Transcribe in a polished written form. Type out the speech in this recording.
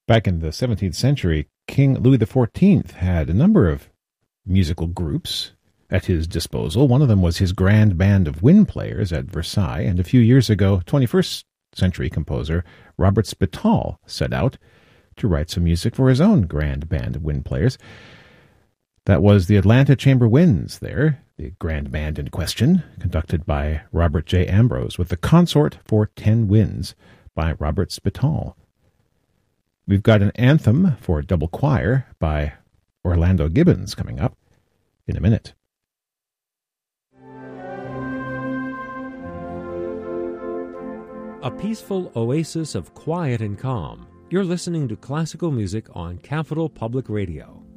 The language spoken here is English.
Back in the 17th century, King Louis XIV had a number of musical groups at his disposal. One of them was his grand band of wind players at Versailles, and a few years ago, 21st century composer Robert Spittal set out to write some music for his own grand band of wind players. That was the Atlanta Chamber Winds there, the grand band in question, conducted by Robert J. Ambrose, with the Consort for 10 Winds by Robert Spittal. We've got an anthem for double choir by Orlando Gibbons coming up in a minute. A peaceful oasis of quiet and calm. You're listening to classical music on Capital Public Radio.